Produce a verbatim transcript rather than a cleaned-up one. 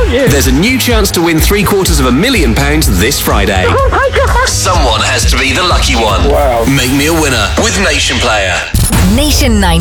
thank you. There's a new chance to win three quarters of a million pounds this Friday. Oh my God. Someone has to be the lucky one. Wow. Make me a winner with Nation Player. Nation nine.